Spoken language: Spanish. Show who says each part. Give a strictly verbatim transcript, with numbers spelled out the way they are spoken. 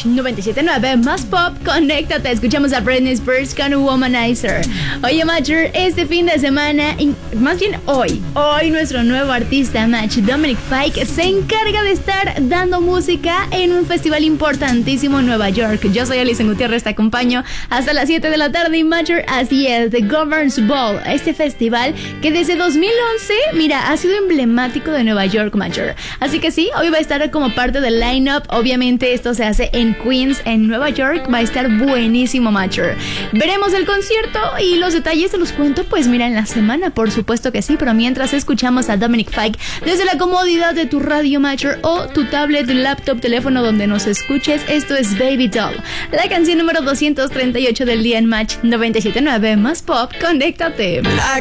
Speaker 1: noventa y siete punto nueve más pop, conéctate. Escuchamos a Britney Spears con Womanizer. Oye, Matcher, este fin de semana, más bien hoy, hoy nuestro nuevo artista, Match, Dominic Fike, se encarga de estar dando música en un festival importantísimo en Nueva York. Yo soy Alison Gutiérrez, te acompaño hasta las siete de la tarde. Y Matcher, así es, The Governors Ball, este festival que desde dos mil once, mira, ha sido emblemático de Nueva York, Matcher. Así que sí, hoy va a estar como parte del line-up. Obviamente esto se hace en Queens, en Nueva York. Va a estar buenísimo, Matcher. Veremos el concierto y los detalles te los cuento, pues mira, en la semana, por supuesto que sí. Pero mientras escuchamos a Dominic Fike desde la comodidad de tu radio, Matcher, o tu tablet, laptop, teléfono, donde nos escuches. Esto es Baby Doll, la canción número doscientos treinta y ocho del día en Match noventa y siete punto nueve más pop. Conéctate.